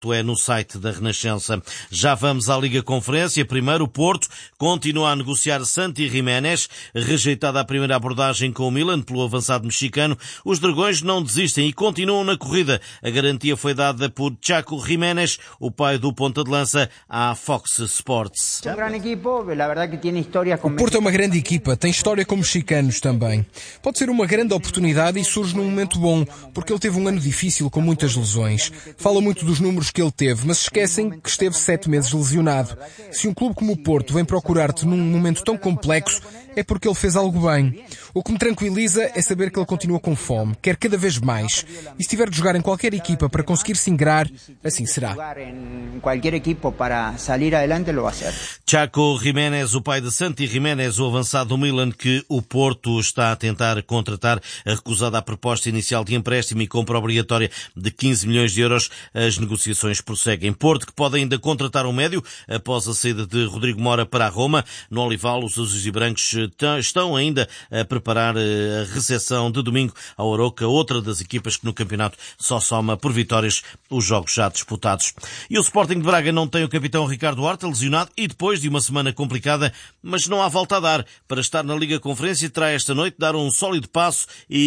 é no site da Renascença. Já vamos à Liga Conferência. Primeiro, o Porto continua a negociar Santi Giménez. Rejeitada a primeira abordagem com o Milan pelo avançado mexicano, os Dragões não desistem e continuam na corrida. A garantia foi dada por Chaco Giménez, o pai do ponta de lança, à Fox Sports. O Porto é uma grande equipa, tem história com mexicanos também. Pode ser uma grande oportunidade e surge num momento bom, porque ele teve um ano difícil com muitas lesões. Fala muito dos números que ele teve, mas esquecem que esteve 7 meses lesionado. Se um clube como o Porto vem procurar-te num momento tão complexo, é porque ele fez algo bem. O que me tranquiliza é saber que ele continua com fome, quer cada vez mais. E se tiver de jogar em qualquer equipa para conseguir se ingrar, assim será. Chaco Giménez, o pai de Santi Giménez, o avançado do Milan, que o Porto está a tentar contratar, recusada a proposta inicial de empréstimo e compra obrigatória de 15 milhões de euros. As negociações prosseguem. Porto, que pode ainda contratar um médio após a saída de Rodrigo Mora para a Roma. No Olival, os azuis e brancos estão ainda a preparar a recepção de domingo ao Aroca, outra das equipas que no campeonato só soma por vitórias os jogos já disputados. E o Sporting de Braga não tem o capitão Ricardo Horta, lesionado, e depois de uma semana complicada, mas não há volta a dar. Para estar na Liga Conferência terá esta noite dar um sólido passo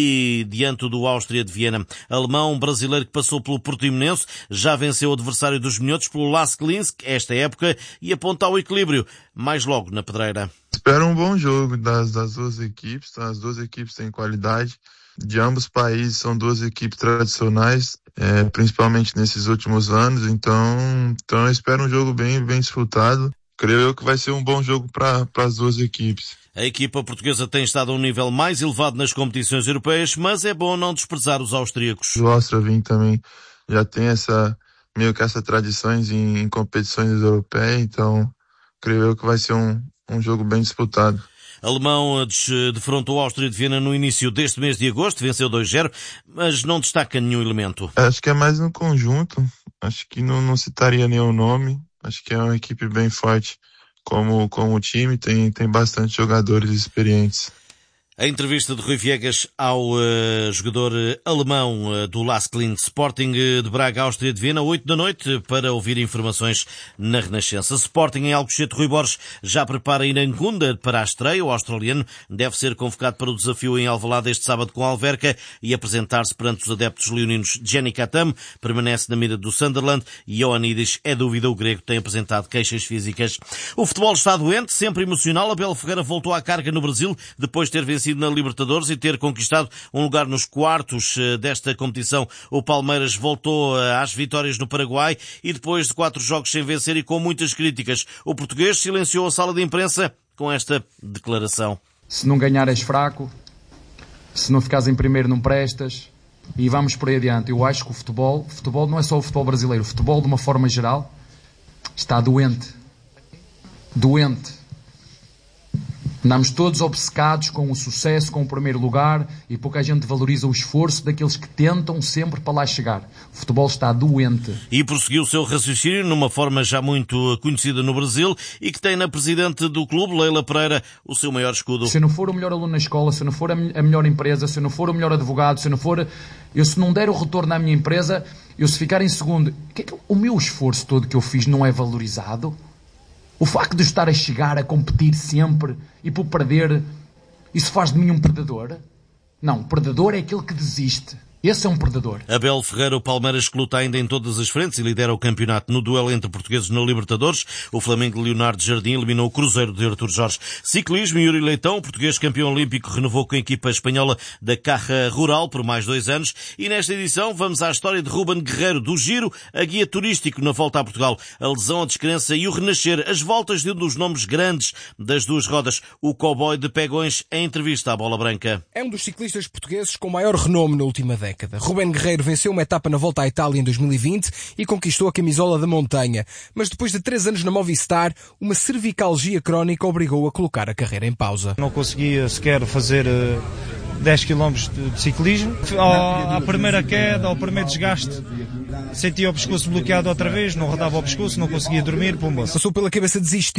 e diante do Áustria de Viena. Alemão brasileiro que passou pelo Portimonense, já venceu o adversário dos minhotos pelo Lask Linz esta época e aponta ao equilíbrio, mais logo na pedreira. Espero um bom jogo das duas equipes. As duas equipes têm qualidade. De ambos os países são duas equipes tradicionais, principalmente nesses últimos anos. Então eu espero um jogo bem disputado. Creio eu que vai ser um bom jogo para as duas equipes. A equipa portuguesa tem estado a um nível mais elevado nas competições europeias, mas é bom não desprezar os austríacos. O Áustria Wien também já tem essa tradições em competições europeias, então creio eu que vai ser um jogo bem disputado. Alemão defrontou a Áustria de Viena no início deste mês de agosto, venceu 2-0, mas não destaca nenhum elemento. Acho que é mais no conjunto, acho que não citaria nenhum nome, acho que é uma equipe bem forte como o time, tem bastante jogadores experientes. A entrevista de Rui Viegas ao jogador alemão do Lask Linz, Sporting de Braga, Áustria de Viena, 8 da noite, para ouvir informações na Renascença. Sporting em Alcochete, Rui Borges já prepara Irangunda para a estreia. O australiano deve ser convocado para o desafio em Alvalade este sábado com a Alverca e apresentar-se perante os adeptos leoninos. Jenny Katam permanece na mira do Sunderland e Ioannidis é dúvida. O grego tem apresentado queixas físicas. O futebol está doente, sempre emocional. Abel Ferreira voltou à carga no Brasil depois de ter vencido na Libertadores e ter conquistado um lugar nos quartos desta competição. O Palmeiras voltou às vitórias no Paraguai e depois de 4 jogos sem vencer e com muitas críticas, o português silenciou a sala de imprensa com esta declaração. Se não ganhar és fraco, se não ficares em primeiro não prestas e vamos por aí adiante. Eu acho que o futebol não é só o futebol brasileiro, o futebol de uma forma geral está doente. Andamos todos obcecados com o sucesso, com o primeiro lugar e pouca gente valoriza o esforço daqueles que tentam sempre para lá chegar. O futebol está doente. E prosseguiu o seu raciocínio numa forma já muito conhecida no Brasil e que tem na presidente do clube, Leila Pereira, o seu maior escudo. Se eu não for o melhor aluno na escola, se eu não for a melhor empresa, se eu não for o melhor advogado, se não der o retorno à minha empresa, se ficar em segundo, o meu esforço todo que eu fiz não é valorizado? O facto de eu estar a chegar, a competir sempre e por perder, isso faz de mim um perdedor? Não, perdedor é aquele que desiste. Esse é um perdedor. Abel Ferreira, o Palmeiras, que luta ainda em todas as frentes e lidera o campeonato no duelo entre portugueses na Libertadores. O Flamengo de Leonardo Jardim eliminou o Cruzeiro de Artur Jorge. Ciclismo, Yuri Leitão, o português campeão olímpico, renovou com a equipa espanhola da Carra Rural por mais 2 anos. E nesta edição vamos à história de Ruben Guerreiro, do Giro, a guia turístico na volta a Portugal. A lesão, a descrença e o renascer, as voltas de um dos nomes grandes das duas rodas, o cowboy de Pegões, em entrevista à Bola Branca. É um dos ciclistas portugueses com maior renome na última década. Ruben Guerreiro venceu uma etapa na Volta à Itália em 2020 e conquistou a camisola da montanha. Mas depois de 3 anos na Movistar, uma cervicalgia crónica obrigou a colocar a carreira em pausa. Não conseguia sequer fazer 10 km de ciclismo. À primeira queda, ao primeiro desgaste, sentia o pescoço bloqueado outra vez, não rodava o pescoço, não conseguia dormir, pumba. Passou pela cabeça desistir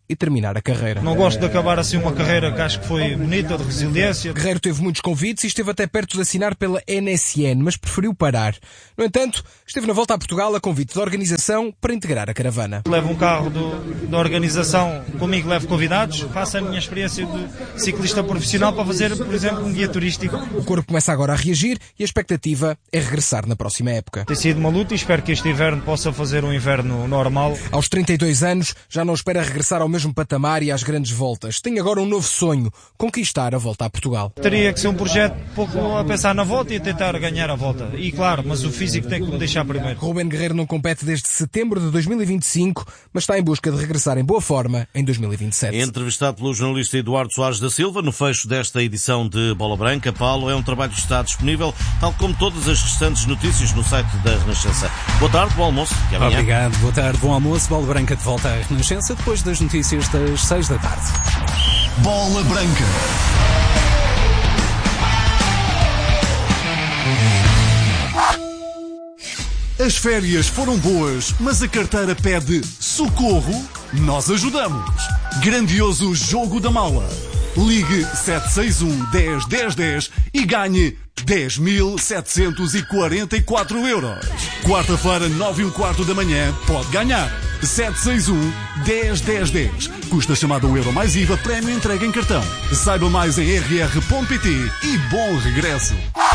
e terminar a carreira. Não gosto de acabar assim uma carreira que acho que foi bonita, de resiliência. Guerreiro teve muitos convites e esteve até perto de assinar pela NSN, mas preferiu parar. No entanto, esteve na volta a Portugal a convite da organização para integrar a caravana. Levo um carro da organização, comigo levo convidados, faço a minha experiência de ciclista profissional para fazer, por exemplo, um guia turístico. O corpo começa agora a reagir e a expectativa é regressar na próxima época. Tem sido uma luta e espero que este inverno possa fazer um inverno normal. Aos 32 anos, já não espera regressar ao mesmo patamar e às grandes voltas. Tem agora um novo sonho, conquistar a volta a Portugal. Teria que ser um projeto pouco a pensar na volta e a tentar ganhar a volta. E claro, mas o físico tem que me deixar primeiro. Ruben Guerreiro não compete desde setembro de 2025, mas está em busca de regressar em boa forma em 2027. Entrevistado pelo jornalista Eduardo Soares da Silva, no fecho desta edição de Bola Branca, Paulo, é um trabalho que está disponível, tal como todas as restantes notícias, no site da Renascença. Boa tarde, bom almoço. Até amanhã. Obrigado, boa tarde, bom almoço. Bola Branca de volta à Renascença depois das notícias das 6 da tarde. Bola Branca. As férias foram boas, mas a carteira pede socorro? Nós ajudamos. Grandioso Jogo da Mala. Ligue 761 10 10 10 e ganhe 10.744 euros. Quarta-feira, 9h15 da manhã, pode ganhar. 761 10 10 10. Custa chamada €1 mais IVA, prémio entrega em cartão. Saiba mais em rr.pt e bom regresso.